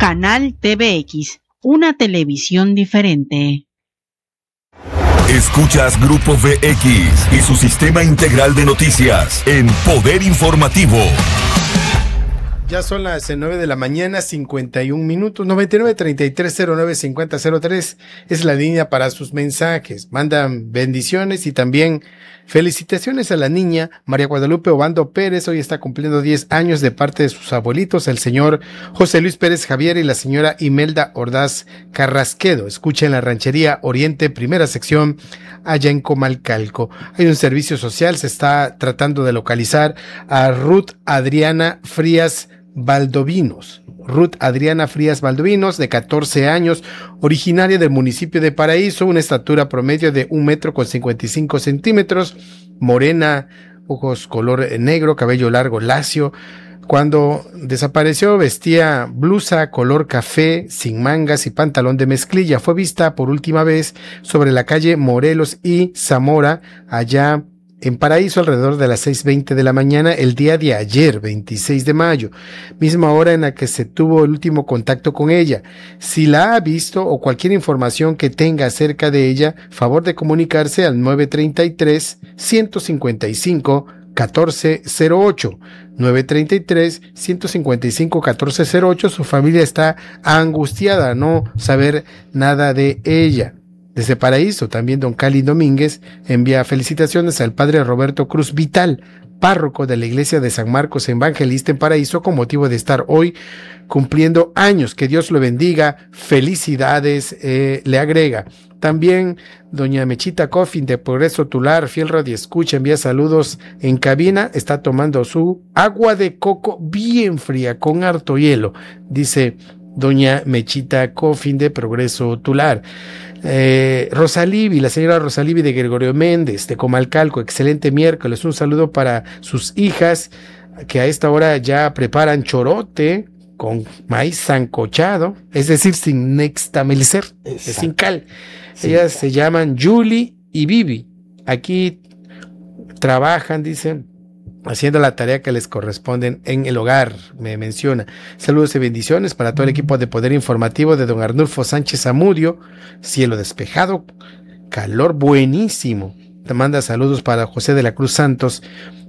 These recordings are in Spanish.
Canal TVX, una televisión diferente. Escuchas Grupo VX y su sistema integral de noticias en Poder Informativo. Ya son las 9 de la mañana, 51 minutos, 99-3309-5003 es la línea para sus mensajes. Mandan bendiciones y también felicitaciones a la niña María Guadalupe Obando Pérez. Hoy está cumpliendo 10 años de parte de sus abuelitos, el señor José Luis Pérez Javier y la señora Imelda Ordaz Carrasquedo. Escuchen la Ranchería Oriente, primera sección, allá en Comalcalco. Hay un servicio social, se está tratando de localizar a Ruth Adriana Frías Valdovinos. Ruth Adriana Frías Valdovinos, de 14 años, originaria del municipio de Paraíso, una estatura promedio de 1,55 metros, morena, ojos color negro, cabello largo, lacio. Cuando desapareció vestía blusa color café, sin mangas y pantalón de mezclilla. Fue vista por última vez sobre la calle Morelos y Zamora, allá en Paraíso, alrededor de las 6:20 de la mañana, el día de ayer, 26 de mayo, misma hora en la que se tuvo el último contacto con ella. Si la ha visto o cualquier información que tenga acerca de ella, favor de comunicarse al 933-155-1408. 933-155-1408. Su familia está angustiada a no saber nada de ella. Desde Paraíso, también don Cali Domínguez envía felicitaciones al padre Roberto Cruz Vital, párroco de la iglesia de San Marcos Evangelista en Paraíso, con motivo de estar hoy cumpliendo años. Que Dios lo bendiga, felicidades, le agrega. También doña Mechita Coffin de Progreso Tular, fiel radioescucha, envía saludos en cabina, está tomando su agua de coco bien fría con harto hielo, dice doña Mechita Coffin de Progreso Tular. Rosalivi, la señora Rosalivi de Gregorio Méndez de Comalcalco, excelente miércoles, un saludo para sus hijas que a esta hora ya preparan chorote con maíz sancochado, es decir, sin nixtamalizar, sin cal. Ellas se llaman Julie y Vivi, aquí trabajan, dicen, haciendo la tarea que les corresponden en el hogar, me menciona. Saludos y bendiciones para todo el equipo de Poder Informativo de don Arnulfo Sánchez Zamudio. Cielo despejado, calor buenísimo. Te manda saludos para José de la Cruz Santos,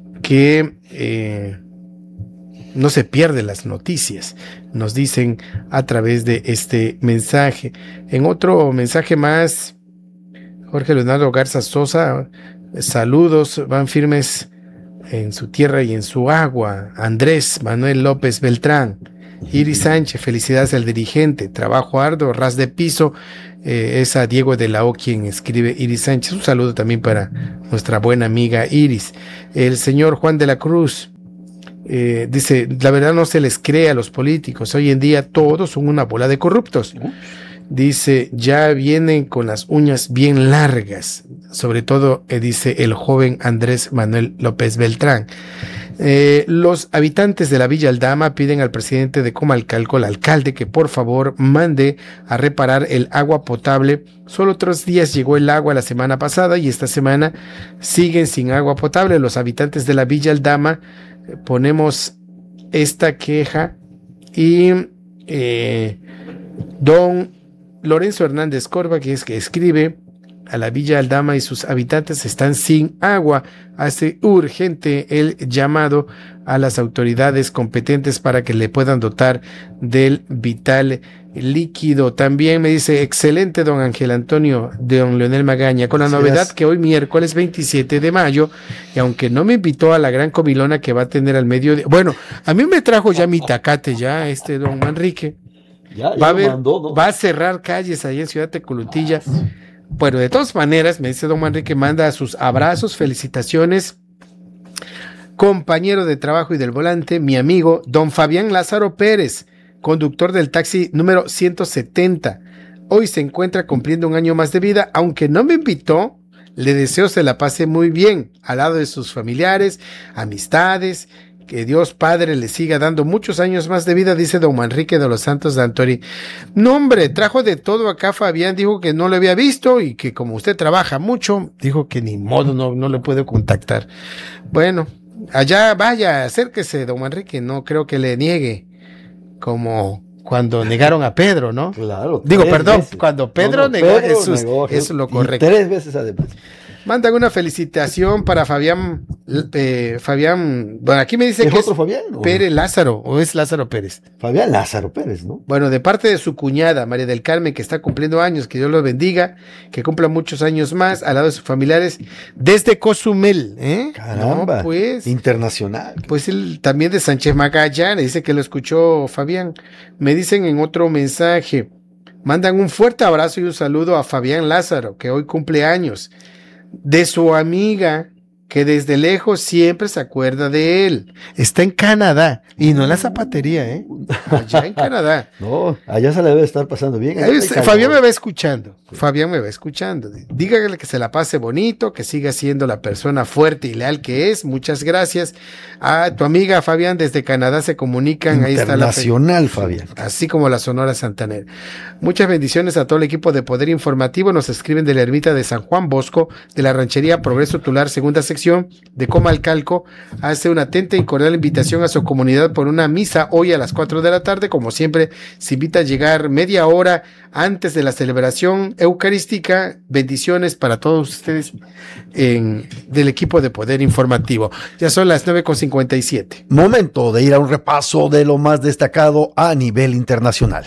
que no se pierde las noticias, nos dicen a través de este mensaje. En otro mensaje más, Jorge Leonardo Garza Sosa, saludos, van firmes en su tierra y en su agua. Andrés Manuel López Beltrán, Iris Sánchez, felicidades al dirigente, trabajo arduo, ras de piso. Es a Diego de la O quien escribe Iris Sánchez. Un saludo también para nuestra buena amiga Iris. El señor Juan de la Cruz dice, la verdad no se les cree a los políticos, hoy en día todos son una bola de corruptos. Dice, ya vienen con las uñas bien largas, sobre todo, dice el joven Andrés Manuel López Beltrán. Los habitantes de la Villa Aldama piden al presidente de Comalcalco, el alcalde, que por favor mande a reparar el agua potable. Solo 3 días llegó el agua la semana pasada y esta semana siguen sin agua potable. Los habitantes de la Villa Aldama ponemos esta queja y don Lorenzo Hernández Corva, que escribe a la Villa Aldama y sus habitantes están sin agua, hace urgente el llamado a las autoridades competentes para que le puedan dotar del vital líquido. También me dice, excelente don Ángel Antonio, de don Leonel Magaña, con la novedad que hoy miércoles 27 de mayo, y aunque no me invitó a la gran comilona que va a tener al mediodía, bueno, a mí me trajo ya mi tacate, ya don Manrique. Va a cerrar calles ahí en Ciudad Teculutilla. Bueno, de todas maneras, me dice don Manrique, manda sus abrazos, felicitaciones, compañero de trabajo y del volante, mi amigo don Fabián Lázaro Pérez, conductor del taxi número 170. Hoy se encuentra cumpliendo un año más de vida, aunque no me invitó, le deseo se la pase muy bien, al lado de sus familiares, amistades. Que Dios Padre le siga dando muchos años más de vida, dice don Manrique de los Santos de Antori. No, hombre, trajo de todo acá Fabián, dijo que no lo había visto y que como usted trabaja mucho, dijo que ni modo, no le puedo contactar. Bueno, allá vaya, acérquese, don Manrique, no creo que le niegue, como cuando negaron a Pedro, ¿no? Claro. Digo, perdón, veces. cuando Pedro negó a Jesús. Eso es lo correcto. 3 veces además. Mandan una felicitación para Fabián, bueno, aquí me dice ¿Es que otro es Fabián? Pérez Lázaro, o es Lázaro Pérez. Fabián Lázaro Pérez, ¿no? Bueno, de parte de su cuñada, María del Carmen, que está cumpliendo años, que Dios los bendiga, que cumpla muchos años más, al lado de sus familiares, desde Cozumel, ¿eh? Caramba, no, pues, internacional. pues él también de Sánchez Magallanes, dice que lo escuchó Fabián. Me dicen en otro mensaje, mandan un fuerte abrazo y un saludo a Fabián Lázaro, que hoy cumple años, de su amiga, que desde lejos siempre se acuerda de él. Está en Canadá, y no en la zapatería, ¿eh? Allá en Canadá. No, allá se le debe estar pasando bien. Fabián me va escuchando. Fabián me va escuchando. Dígale que se la pase bonito, que siga siendo la persona fuerte y leal que es. Muchas gracias. A tu amiga Fabián desde Canadá se comunican. Ahí está la Internacional, Fabián. Así como la Sonora Santanera. Muchas bendiciones a todo el equipo de Poder Informativo. Nos escriben de la ermita de San Juan Bosco, de la ranchería Progreso Tular, segunda sección de Comalcalco. Hace una atenta y cordial invitación a su comunidad por una misa hoy a las 4 de la tarde. Como siempre, se invita a llegar media hora antes de la celebración eucarística. Bendiciones para todos ustedes del equipo de Poder Informativo. Ya son las 9:57. Momento de ir a un repaso de lo más destacado a nivel internacional.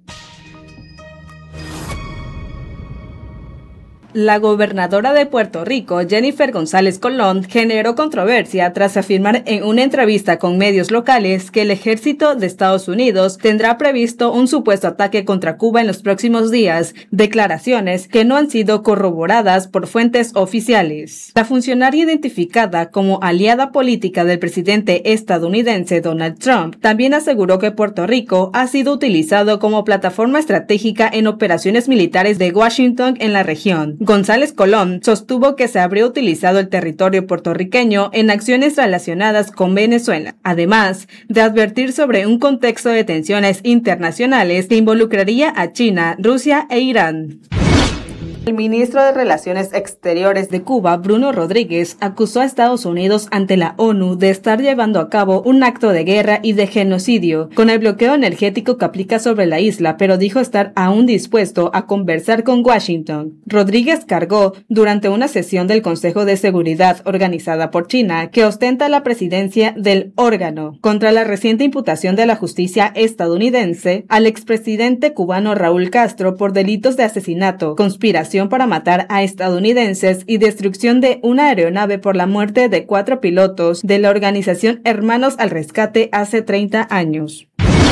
La gobernadora de Puerto Rico, Jennifer González Colón, generó controversia tras afirmar en una entrevista con medios locales que el ejército de Estados Unidos tendrá previsto un supuesto ataque contra Cuba en los próximos días, declaraciones que no han sido corroboradas por fuentes oficiales. La funcionaria identificada como aliada política del presidente estadounidense Donald Trump también aseguró que Puerto Rico ha sido utilizado como plataforma estratégica en operaciones militares de Washington en la región. González Colón sostuvo que se habría utilizado el territorio puertorriqueño en acciones relacionadas con Venezuela, además de advertir sobre un contexto de tensiones internacionales que involucraría a China, Rusia e Irán. El ministro de Relaciones Exteriores de Cuba, Bruno Rodríguez, acusó a Estados Unidos ante la ONU de estar llevando a cabo un acto de guerra y de genocidio con el bloqueo energético que aplica sobre la isla, pero dijo estar aún dispuesto a conversar con Washington. Rodríguez cargó durante una sesión del Consejo de Seguridad organizada por China, que ostenta la presidencia del órgano, contra la reciente imputación de la justicia estadounidense al expresidente cubano Raúl Castro por delitos de asesinato, conspiración para matar a estadounidenses y destrucción de una aeronave por la muerte de 4 pilotos de la organización Hermanos al Rescate hace 30 años.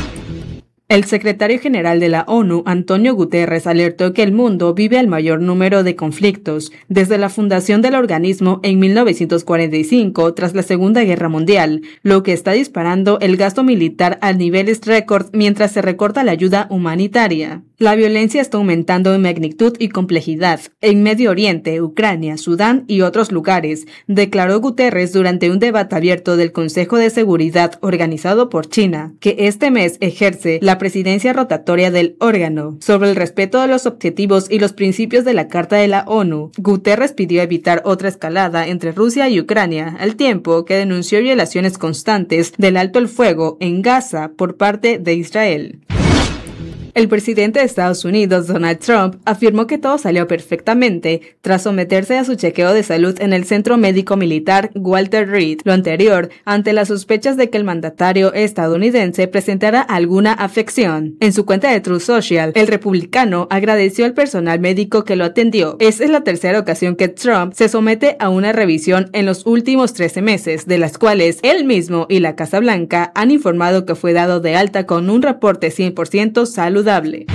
El secretario general de la ONU, Antonio Guterres, alertó que el mundo vive el mayor número de conflictos desde la fundación del organismo en 1945 tras la Segunda Guerra Mundial, lo que está disparando el gasto militar a niveles récord mientras se recorta la ayuda humanitaria. La violencia está aumentando en magnitud y complejidad en Medio Oriente, Ucrania, Sudán y otros lugares, declaró Guterres durante un debate abierto del Consejo de Seguridad organizado por China, que este mes ejerce la presidencia rotatoria del órgano. Sobre el respeto de los objetivos y los principios de la Carta de la ONU, Guterres pidió evitar otra escalada entre Rusia y Ucrania, al tiempo que denunció violaciones constantes del alto el fuego en Gaza por parte de Israel. El presidente de Estados Unidos, Donald Trump, afirmó que todo salió perfectamente tras someterse a su chequeo de salud en el Centro Médico Militar Walter Reed, lo anterior ante las sospechas de que el mandatario estadounidense presentara alguna afección. En su cuenta de Truth Social, el republicano agradeció al personal médico que lo atendió. Esa es la tercera ocasión que Trump se somete a una revisión en los últimos 13 meses, de las cuales él mismo y la Casa Blanca han informado que fue dado de alta con un reporte 100% saludable.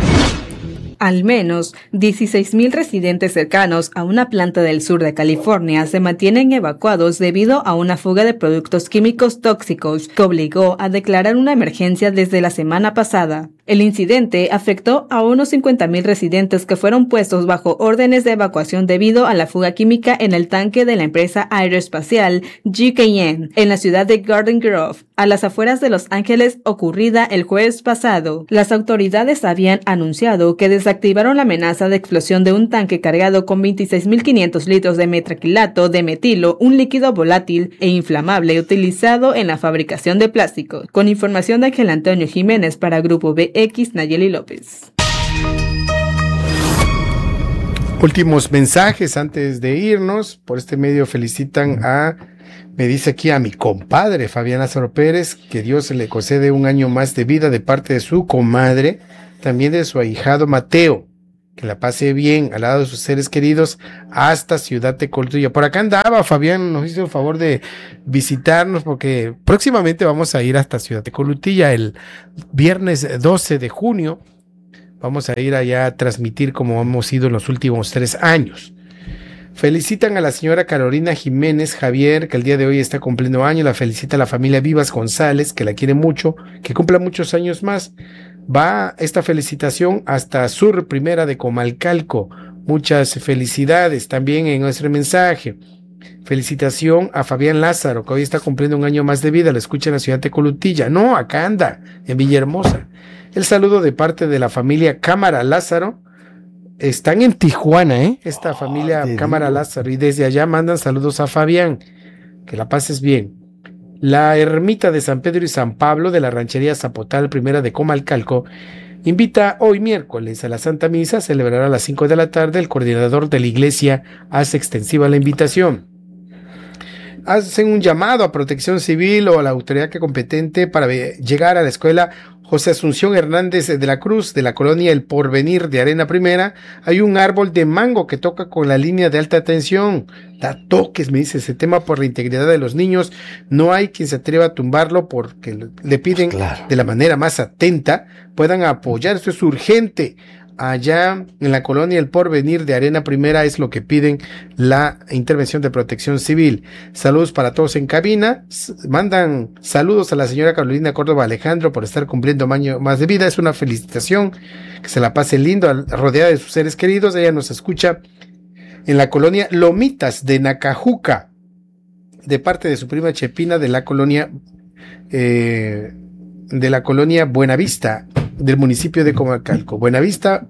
Al menos 16,000 residentes cercanos a una planta del sur de California se mantienen evacuados debido a una fuga de productos químicos tóxicos que obligó a declarar una emergencia desde la semana pasada. El incidente afectó a unos 50,000 residentes que fueron puestos bajo órdenes de evacuación debido a la fuga química en el tanque de la empresa aeroespacial GKN en la ciudad de Garden Grove, a las afueras de Los Ángeles, ocurrida el jueves pasado. Las autoridades habían anunciado que desactivaron la amenaza de explosión de un tanque cargado con 26,500 litros de metraquilato de metilo, un líquido volátil e inflamable utilizado en la fabricación de plásticos. Con información de Ángel Antonio Jiménez para Grupo BI, TVX Nayeli López. Últimos mensajes antes de irnos. Por este medio felicitan me dice aquí a mi compadre Fabián Lázaro Pérez, que Dios le concede un año más de vida de parte de su comadre, también de su ahijado Mateo. Que la pase bien al lado de sus seres queridos hasta Ciudad Tecolutilla. Por acá andaba Fabián, nos hizo el favor de visitarnos porque próximamente vamos a ir hasta Ciudad Tecolutilla el viernes 12 de junio. Vamos a ir allá a transmitir como hemos ido en los últimos 3 años. Felicitan a la señora Carolina Jiménez Javier, que el día de hoy está cumpliendo años. La felicita a la familia Vivas González, que la quiere mucho, que cumpla muchos años más. Va esta felicitación hasta Sur Primera de Comalcalco. Muchas felicidades también en nuestro mensaje. Felicitación a Fabián Lázaro, que hoy está cumpliendo un año más de vida. Lo escucha en la ciudad de Tecolutilla. No, acá anda, en Villahermosa. El saludo de parte de la familia Cámara Lázaro. Están en Tijuana, esta familia Cámara Lázaro. Y desde allá mandan saludos a Fabián. Que la pases bien. La ermita de San Pedro y San Pablo de la ranchería Zapotal Primera de Comalcalco invita hoy miércoles a la Santa Misa. Celebrará a las 5 de la tarde. El coordinador de la iglesia hace extensiva la invitación. Hacen un llamado a Protección Civil o a la autoridad que competente para llegar a la escuela José Asunción Hernández de la Cruz de la colonia El Porvenir de Arena Primera. Hay un árbol de mango que toca con la línea de alta tensión. Da toques, me dice, ese tema por la integridad de los niños. No hay quien se atreva a tumbarlo porque le piden de la manera más atenta puedan apoyar. Esto es urgente. Allá en la colonia El Porvenir de Arena Primera es lo que piden la intervención de Protección Civil. Saludos para todos en cabina. Mandan saludos a la señora Carolina Córdoba Alejandro por estar cumpliendo un año más de vida. Es una felicitación, que se la pase lindo rodeada de sus seres queridos. Ella nos escucha en la colonia Lomitas de Nacajuca, de parte de su prima Chepina de la colonia Buenavista, del municipio de Comalcalco. Buenavista.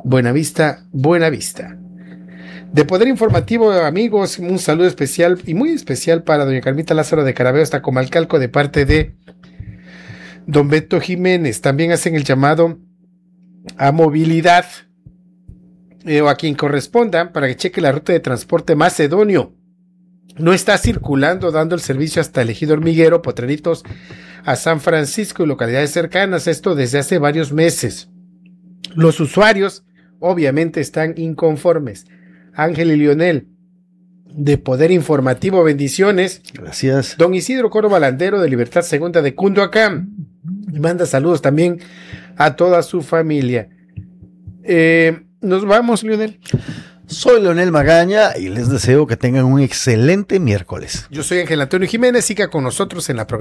De Poder Informativo, amigos, un saludo especial y muy especial para doña Carmita Lázaro de Carabeo hasta Comalcalco de parte de don Beto Jiménez. También hacen el llamado a movilidad o a quien corresponda para que cheque la ruta de transporte Macedonio. No está circulando, dando el servicio hasta el Ejido Hormiguero, Potreritos, a San Francisco y localidades cercanas, esto desde hace varios meses. Los usuarios obviamente están inconformes. Ángel y Lionel, de Poder Informativo, bendiciones. Gracias. Don Isidro Córdoba Landero, de Libertad Segunda de Cunduacán, y manda saludos también a toda su familia. Nos vamos, Lionel. Soy Leonel Magaña y les deseo que tengan un excelente miércoles. Yo soy Ángel Antonio Jiménez, siga con nosotros en la programación.